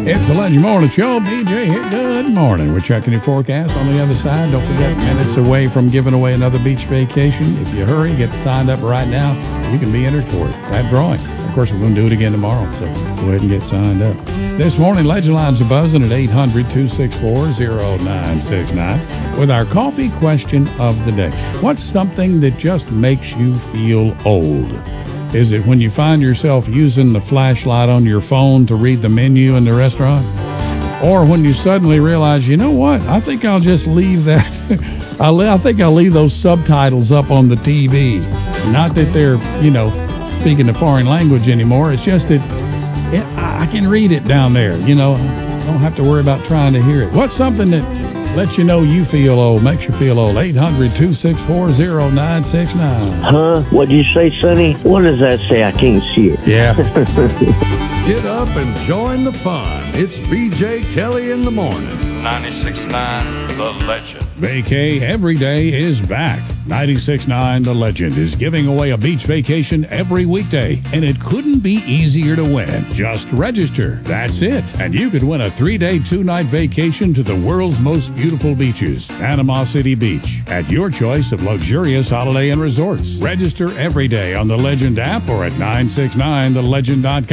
It's the Legend Morning Show. BJ here. Good morning. We're checking your forecast on the other side. Don't forget, minutes away from giving away another beach vacation. If you hurry, get signed up right now. You can be entered for it. That drawing. Of course, we're going to do it again tomorrow, so go ahead and get signed up. This morning, Legend Lines are buzzing at 800-264-0969 with our coffee question of the day. What's something that just makes you feel old? Is it when you find yourself using the flashlight on your phone to read the menu in the restaurant? Or when you suddenly realize, you know what, I think I'll just leave that. I think I'll leave those subtitles up on the TV. Not that they're, speaking a foreign language anymore. It's just that I can read it down there, I don't have to worry about trying to hear it. What's something that lets you know you feel old, makes you feel old? 800-264-0969. Huh? What'd you say, Sonny? What does that say? I can't see it. Yeah. Get up and join the fun. It's BJ Kelly in the morning. 96.9 The Legend. Vacay Every Day is back. 96.9 The Legend is giving away a beach vacation every weekday, and it couldn't be easier to win. Just register. That's it. And you could win a 3-day, 2-night vacation to the world's most beautiful beaches, Panama City Beach, at your choice of luxurious Holiday Inn resorts. Register every day on the Legend app or at 969thelegend.com.